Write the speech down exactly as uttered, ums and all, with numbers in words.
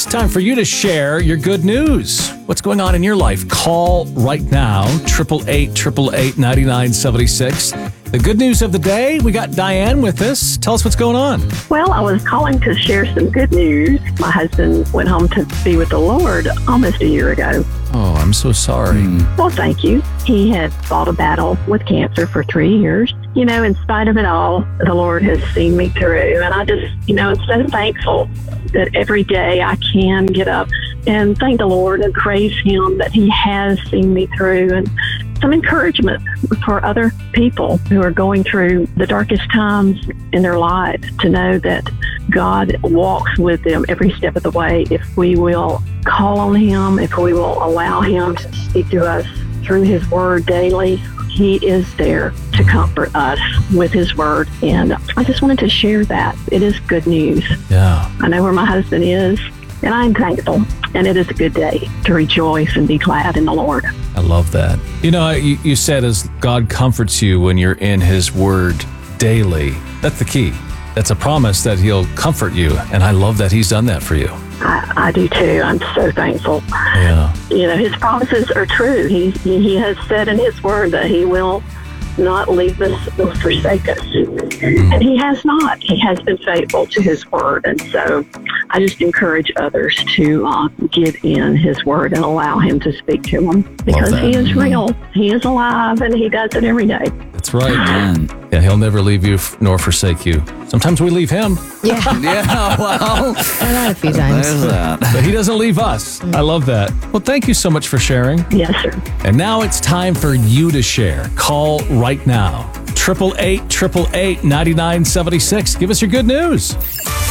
time for you to share your good news. What's going on in your life? Call right now, eight eight eight, eight eight eight, nine nine seven six. The good news of the day, we got Diane with us. Tell us what's going on. Well, I was calling to share some good news. My husband went home to be with the Lord almost a year ago. Oh, I'm so sorry. Mm. Well, thank you. He had fought a battle with cancer for three years. You know, in spite of it all, the Lord has seen me through. And I just, you know, I'm so thankful that every day I can get up and thank the Lord and praise Him that He has seen me through. And some encouragement for other people who are going through the darkest times in their lives to know that God walks with them every step of the way if we will call on Him, if we will allow Him to speak to us through His Word daily. He is there to comfort us with His Word. And I just wanted to share that. It is good news. Yeah. I know where my husband is, and I'm thankful. And it is a good day to rejoice and be glad in the Lord. I love that. You know, you, you said as God comforts you when you're in His Word daily. That's the key. That's a promise that He'll comfort you. And I love that He's done that for you. I, I do too. I'm so thankful. Yeah. You know, His promises are true. He, he has said in His Word that He will not leave us or forsake us. Mm. And He has not. He has been faithful to His Word. And so I just encourage others to uh, get in His Word and allow Him to speak to them because He is real. He is alive and He does it every day. That's right. Man. Yeah, He'll never leave you f- nor forsake you. Sometimes we leave Him. Yeah. Yeah, well. And that a few times. There's that. But He doesn't leave us. I love that. Well, thank you so much for sharing. Yes, sir. And now it's time for you to share. Call right now. eight eight eight, eight eight eight, nine nine seven six. Give us your good news.